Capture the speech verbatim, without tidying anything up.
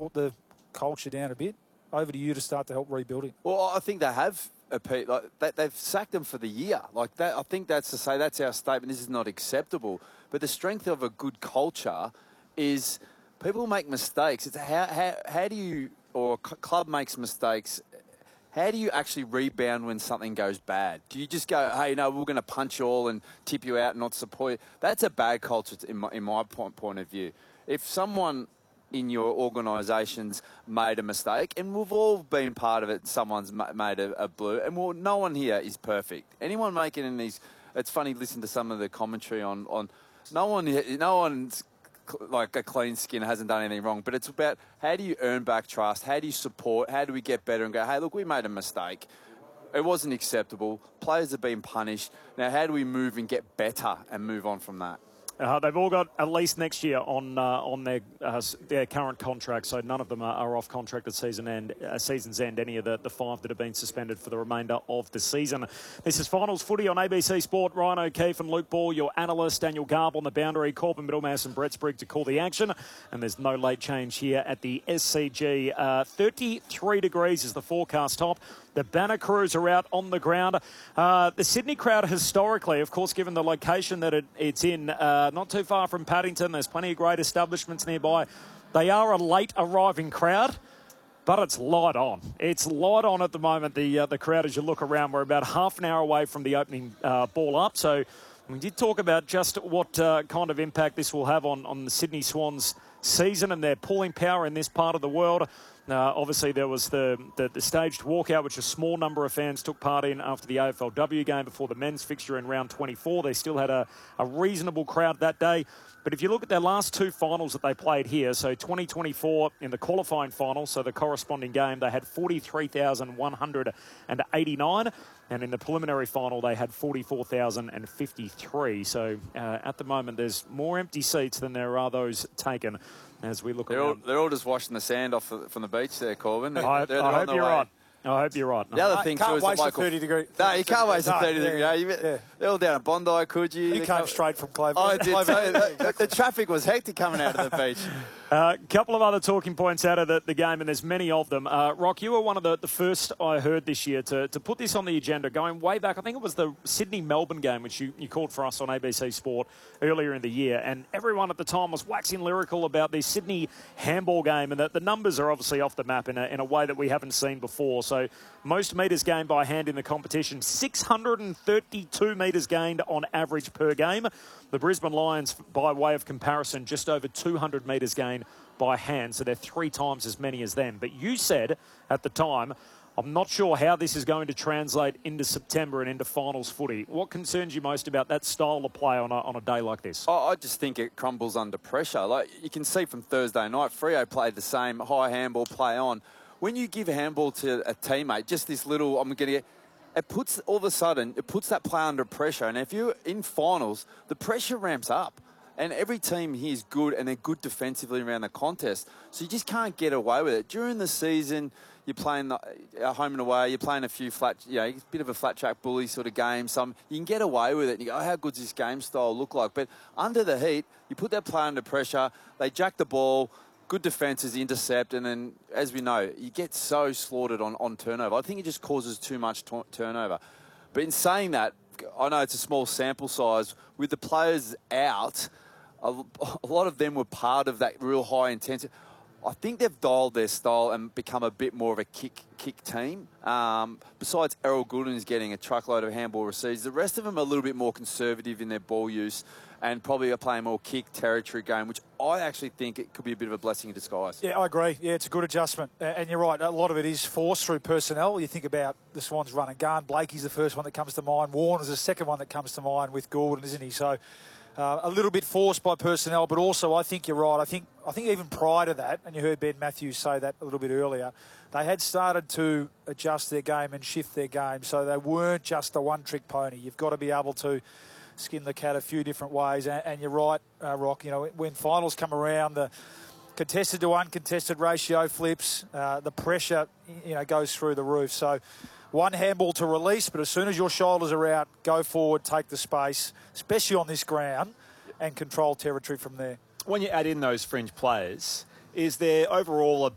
the culture down a bit. Over to you to start to help rebuilding. Well, I think they have. Like, they, they've sacked them for the year. Like that, I think that's to say that's our statement. This is not acceptable. But the strength of a good culture is people make mistakes. It's how how, how do you or a club makes mistakes. How do you actually rebound when something goes bad? Do you just go, hey, no, we're going to punch you all and tip you out and not support you? That's a bad culture in my, in my point, point of view. If someone in your organisations made a mistake, and we've all been part of it, someone's made a, a blue, and well, no one here is perfect. Anyone making in these, it's funny listening to some of the commentary on, on no one, no one's like a clean skin, hasn't done anything wrong, but it's about how do you earn back trust, how do you support, how do we get better and go, hey, look, we made a mistake. It wasn't acceptable. Players have been punished. Now, how do we move and get better and move on from that? Uh, they've all got at least next year on uh, on their uh, their current contract, so none of them are, are off contract at season end, uh, season's end, any of the, the five that have been suspended for the remainder of the season. This is Finals Footy on A B C Sport. Ryan O'Keefe and Luke Ball, your analyst. Daniel Garb on the boundary. Corbin Middlemass and Brett Sprigg to call the action. And there's no late change here at the S C G. Uh, thirty-three degrees is the forecast top. The banner crews are out on the ground. Uh, the Sydney crowd historically, of course, given the location that it, it's in, uh, not too far from Paddington, there's plenty of great establishments nearby. They are a late arriving crowd, but it's light on. It's light on at the moment, the, uh, the crowd, as you look around. We're about half an hour away from the opening uh, ball up. So we did talk about just what uh, kind of impact this will have on, on the Sydney Swans season and their pulling power in this part of the world. Uh, obviously, there was the, the, the staged walkout, which a small number of fans took part in after the A F L W game before the men's fixture in round twenty-four. They still had a, a reasonable crowd that day. But if you look at their last two finals that they played here, so twenty twenty-four in the qualifying final, so the corresponding game, they had forty-three thousand one hundred eighty-nine. And in the preliminary final, they had forty-four thousand fifty-three. So uh, at the moment, there's more empty seats than there are those taken as we look they're around. All, they're all just washing the sand off the, from the beach there, Corbin. They're, I, they're, I they're hope you're way. right. I hope you're right. The other no, thing can't too is waste the local... a thirty degree. No, you can't waste no, a thirty yeah, degree. You, yeah. They're all down at Bondi, could you? You they came come... straight from Clover. Oh, I did. So the, the traffic was hectic coming out of the beach. A uh, couple of other talking points out of the, the game, and there's many of them. Uh, Rock, you were one of the, the first I heard this year to, to put this on the agenda, going way back. I think it was the Sydney-Melbourne game, which you, you called for us on A B C Sport earlier in the year. And everyone at the time was waxing lyrical about the Sydney handball game, and that the numbers are obviously off the map in a, in a way that we haven't seen before. So most metres gained by hand in the competition, six hundred thirty-two metres gained on average per game. The Brisbane Lions, by way of comparison, just over two hundred metres gained by hand, so they're three times as many as them. But you said at the time, I'm not sure how this is going to translate into September and into finals footy. What concerns you most about that style of play on a, on a day like this? Oh, I just think it crumbles under pressure. Like you can see from Thursday night, Freo played the same high handball play on. When you give a handball to a teammate, just this little, I'm going to get, it puts, all of a sudden, it puts that play under pressure. And if you're in finals, the pressure ramps up. And every team here is good, and they're good defensively around the contest. So you just can't get away with it. During the season, you're playing the, uh, home and away, you're playing a few flat, you know, a bit of a flat track bully sort of game. Some you can get away with it. And you go, oh, how good does this game style look like? But under the heat, you put that player under pressure, they jack the ball, good defences, intercept, and then, as we know, you get so slaughtered on, on turnover. I think it just causes too much t- turnover. But in saying that, I know it's a small sample size. With the players out, a, a lot of them were part of that real high intensity. I think they've dialed their style and become a bit more of a kick kick team. Um, besides Errol Goulden's getting a truckload of handball receives, the rest of them are a little bit more conservative in their ball use and probably are playing more kick territory game, which I actually think it could be a bit of a blessing in disguise. Yeah, I agree. Yeah, it's a good adjustment. And you're right, a lot of it is forced through personnel. You think about the Swans run and gun. Blakey's the first one that comes to mind. Warner's the second one that comes to mind with Goulden, isn't he? So uh, a little bit forced by personnel, but also I think you're right. I think I think even prior to that, and you heard Ben Matthews say that a little bit earlier, they had started to adjust their game and shift their game. So they weren't just a one-trick pony. You've got to be able to skin the cat a few different ways. And, and you're right, uh, Rock, you know, when finals come around, the contested to uncontested ratio flips, uh, the pressure, you know, goes through the roof. So one handball to release, but as soon as your shoulders are out, go forward, take the space, especially on this ground, and control territory from there. When you add in those fringe players, is there overall a